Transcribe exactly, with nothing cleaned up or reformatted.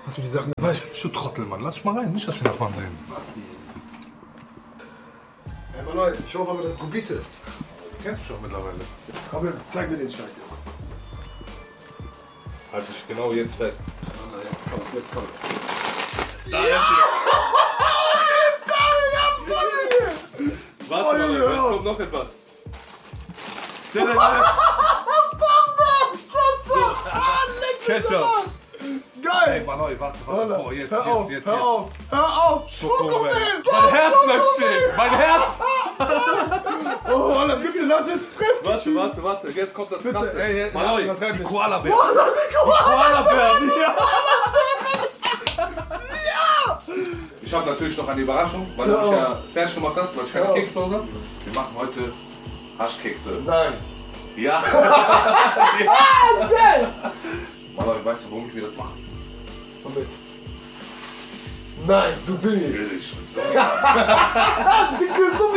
Hast du die Sachen dabei? Du Trottel, Mann. Lass dich mal rein. Nicht, dass die Nachbarn sehen. Basti. Ey, Mann, ich hoffe aber, das ist Gubite. Du kennst mich doch mittlerweile. Komm her, zeig mir den Scheiß jetzt. Halt dich genau jetzt fest. Mann, jetzt kommt's, jetzt kommt's. Da ist es. Warte mal, jetzt kommt noch etwas. Ketchup. Geil! Ey, Mann, warte, warte. Boah, jetzt, hör jetzt, auf, jetzt, hör jetzt. auf, hör auf! Schokomel. Schokomel! Mein Herz bleibt stehen. Mein Herz. Oh, Alter, bitte lass jetzt frisch! Warte, warte, warte. Jetzt kommt das Bitte, Krasse. ey, ey, Malloy, übertreib die nicht. Koala-Bär. Koala, die Koala! Koala-Bär, ja! Ich habe natürlich noch eine Überraschung, weil du mich ja fertig gemacht hast, weil ich keine Kekse habe. Wir machen heute Haschkekse. Nein! Ja! Ah, geil! Malloy, weißt du, womit wir das machen? Womit? Nein, so billig! Billig. So. Dicke, so